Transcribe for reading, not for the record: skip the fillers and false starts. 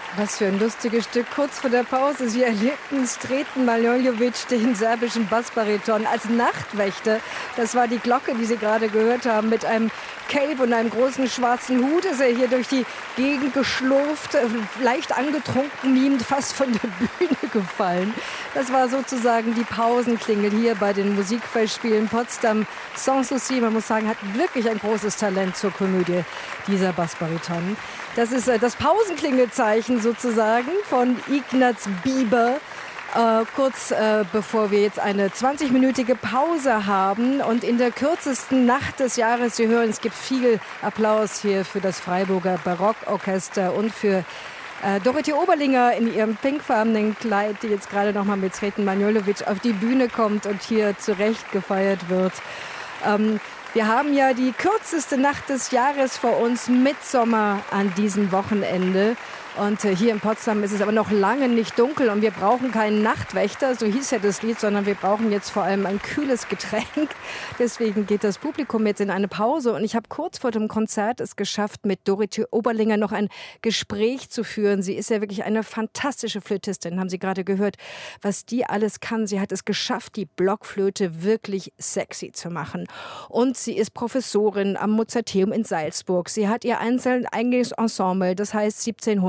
Was für ein lustiges Stück. Kurz vor der Pause, Sie erlebten Sreten Manojlović, den serbischen Bassbariton, als Nachtwächter. Das war die Glocke, die Sie gerade gehört haben. Mit einem Cape und einem großen schwarzen Hut ist er hier durch die Gegend geschlurft, leicht angetrunken, mimend fast von der Bühne gefallen. Das war sozusagen die Pausenklingel hier bei den Musikfestspielen Potsdam. Sans Souci, man muss sagen, hat wirklich ein großes Talent zur Komödie, dieser Bassbariton. Das ist das Pausenklingelzeichen sozusagen von Ignaz Bieber. Kurz bevor wir jetzt eine 20-minütige Pause haben und in der kürzesten Nacht des Jahres, Sie hören, es gibt viel Applaus hier für das Freiburger Barockorchester und für Dorothee Oberlinger in ihrem pinkfarbenen Kleid, die jetzt gerade noch mal mit Sreten Manojlović auf die Bühne kommt und hier zurecht gefeiert wird. Wir haben ja die kürzeste Nacht des Jahres vor uns, Mittsommer an diesem Wochenende. Und hier in Potsdam ist es aber noch lange nicht dunkel und wir brauchen keinen Nachtwächter, so hieß ja das Lied, sondern wir brauchen jetzt vor allem ein kühles Getränk. Deswegen geht das Publikum jetzt in eine Pause und ich habe kurz vor dem Konzert es geschafft, mit Dorothee Oberlinger noch ein Gespräch zu führen. Sie ist ja wirklich eine fantastische Flötistin, haben Sie gerade gehört, was die alles kann. Sie hat es geschafft, die Blockflöte wirklich sexy zu machen. Und sie ist Professorin am Mozarteum in Salzburg. Sie hat ihr eigenes Ensemble, das heißt 1700.